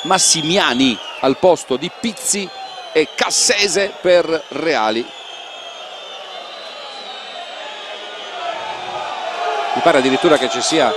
Massimiani al posto di Pizzi e Cassese per Reali. Mi pare addirittura che ci sia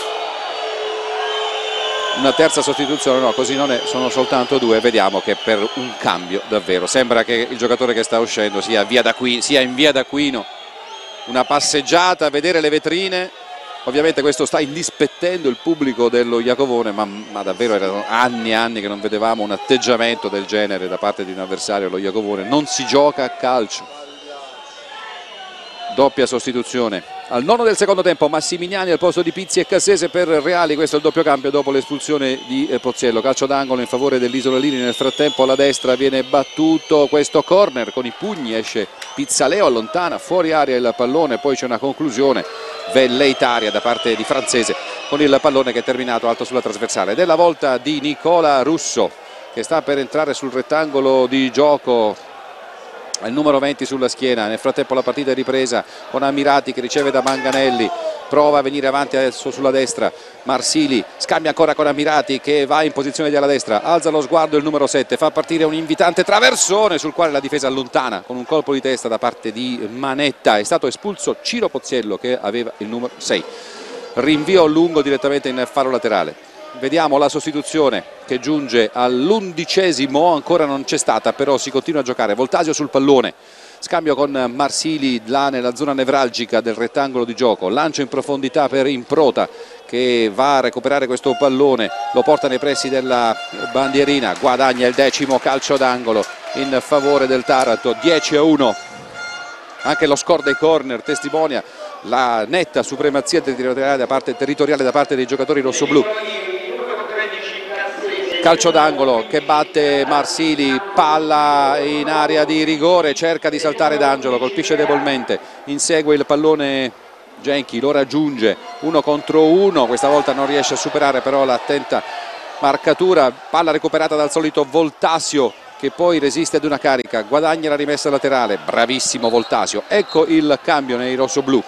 una terza sostituzione, no, così non è, sono soltanto due. Vediamo che per un cambio davvero sembra che il giocatore che sta uscendo sia in via d'Aquino. Una passeggiata, vedere le vetrine. Ovviamente questo sta indispettendo il pubblico dello Iacovone, ma davvero erano anni e anni che non vedevamo un atteggiamento del genere da parte di un avversario allo Iacovone. Non si gioca a calcio. Doppia sostituzione al nono del secondo tempo, Massimiliani al posto di Pizzi e Cassese per Reali. Questo è il doppio cambio dopo l'espulsione di Pozziello. Calcio d'angolo in favore dell'Isola Liri. Nel frattempo alla destra viene battuto questo corner con i pugni, esce Pizzaleo, allontana fuori aria il pallone, poi c'è una conclusione velleitaria da parte di Francese con il pallone che è terminato alto sulla trasversale. Della volta di Nicola Russo che sta per entrare sul rettangolo di gioco, il numero 20 sulla schiena. Nel frattempo la partita è ripresa con Ammirati che riceve da Manganelli, prova a venire avanti adesso sulla destra, Marsili scambia ancora con Ammirati che va in posizione di alla destra, alza lo sguardo il numero 7, fa partire un invitante traversone sul quale la difesa allontana con un colpo di testa da parte di Manetta. È stato espulso Ciro Pozziello che aveva il numero 6. Rinvio lungo direttamente in fallo laterale. Vediamo la sostituzione che giunge all'11°, ancora non c'è stata, però si continua a giocare. Voltasio sul pallone, scambio con Marsili là nella zona nevralgica del rettangolo di gioco, lancio in profondità per Improta che va a recuperare questo pallone, lo porta nei pressi della bandierina, guadagna il 10° calcio d'angolo in favore del Taranto. 10-1. Anche lo score dei corner testimonia la netta supremazia territoriale da parte dei giocatori rossoblù. Calcio d'angolo che batte Marsili, palla in area di rigore, cerca di saltare D'Angelo, colpisce debolmente, insegue il pallone Genchi, lo raggiunge 1 contro 1, questa volta non riesce a superare però l'attenta marcatura, palla recuperata dal solito Voltasio che poi resiste ad una carica, guadagna la rimessa laterale, bravissimo Voltasio. Ecco il cambio nei rossoblù.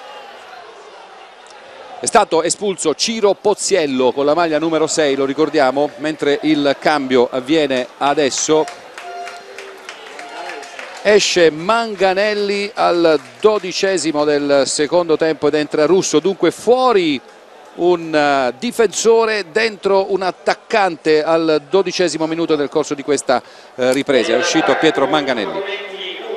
È stato espulso Ciro Pozziello con la maglia numero 6, lo ricordiamo, mentre il cambio avviene adesso. Esce Manganelli al 12° del secondo tempo ed entra Russo, dunque fuori un difensore, dentro un attaccante al 12° minuto nel corso di questa ripresa. È uscito Pietro Manganelli.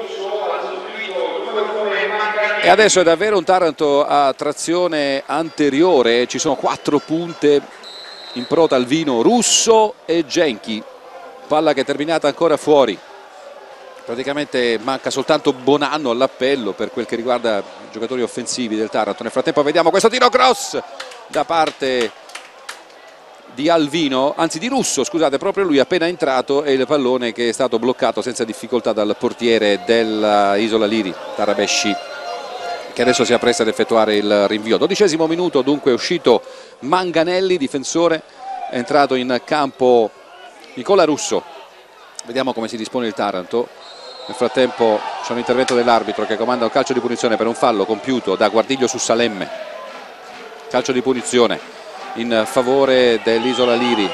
E adesso è davvero un Taranto a trazione anteriore, ci sono 4 punte, Improta, Alvino, Russo e Genchi. Palla che è terminata ancora fuori. Praticamente manca soltanto Bonanno all'appello per quel che riguarda i giocatori offensivi del Taranto. Nel frattempo vediamo questo tiro cross da parte di Alvino, anzi di Russo, scusate, proprio lui appena entrato, e il pallone che è stato bloccato senza difficoltà dal portiere dell'Isola Liri, Tarabesci, che adesso si appresta ad effettuare il rinvio. 12° minuto, dunque è uscito Manganelli, difensore, è entrato in campo Nicola Russo. Vediamo come si dispone il Taranto. Nel frattempo c'è un intervento dell'arbitro che comanda un calcio di punizione per un fallo compiuto da Guardiglio su Salemme. Calcio di punizione in favore dell'Isola Liri.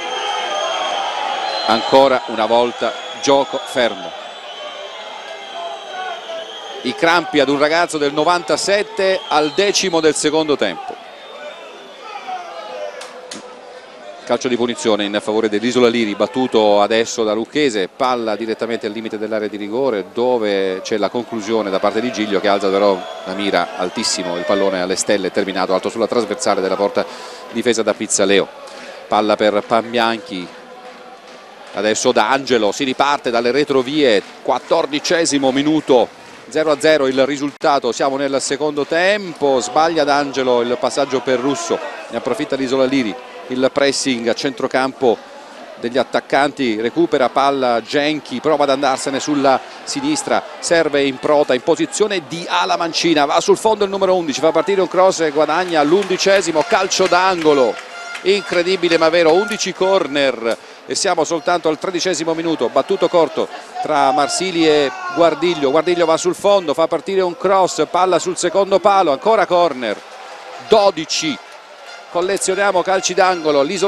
Ancora una volta gioco fermo. I crampi ad un ragazzo del 97 al 10° del secondo tempo. Calcio di punizione in favore dell'Isola Liri, battuto adesso da Lucchese, palla direttamente al limite dell'area di rigore dove c'è la conclusione da parte di Giglio che alza però la mira altissimo, il pallone alle stelle, terminato alto sulla trasversale della porta difesa da Pizzaleo. Palla per Pambianchi, adesso D'Angelo, si riparte dalle retrovie, 14° minuto. 0-0 il risultato, siamo nel secondo tempo, sbaglia D'Angelo il passaggio per Russo, ne approfitta l'Isola Liri, il pressing a centrocampo degli attaccanti, recupera palla Genchi, prova ad andarsene sulla sinistra, serve Improta in posizione di ala mancina, va sul fondo il numero 11, fa partire un cross e guadagna l'11° calcio d'angolo. Incredibile ma vero, 11 corner e siamo soltanto al 13° minuto, battuto corto tra Marsili e Guardiglio, Guardiglio va sul fondo, fa partire un cross, palla sul secondo palo, ancora corner, 12, collezioniamo calci d'angolo, l'Isola